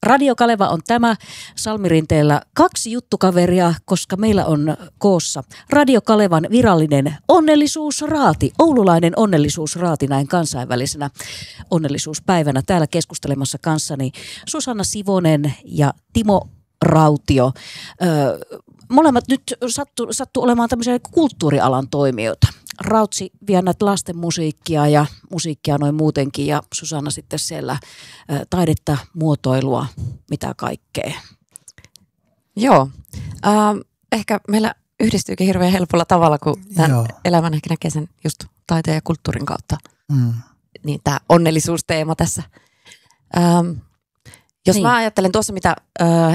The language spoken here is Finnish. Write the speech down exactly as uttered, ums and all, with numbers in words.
Radio Kaleva on tämä. Salmirinteellä kaksi juttukaveria, koska meillä on koossa Radio Kalevan virallinen onnellisuusraati. Oululainen onnellisuusraati näin kansainvälisenä onnellisuuspäivänä. Täällä keskustelemassa kanssani Susanna Sivonen ja Timo Rautio. Öö, molemmat nyt sattu, sattu olemaan tämmöisiä kulttuurialan toimijoita. Rautsi vie näitä lasten musiikkia ja musiikkia noin muutenkin ja Susanna sitten siellä ä, taidetta, muotoilua, mitä kaikkea. Joo, ähm, ehkä meillä yhdistyykin hirveän helpolla tavalla, kun tämän Joo. elämän ehkä näkee sen just taiteen ja kulttuurin kautta. Mm. Niin tämä onnellisuusteema tässä. Ähm, jos niin. Mä ajattelen tuossa, mitä äh,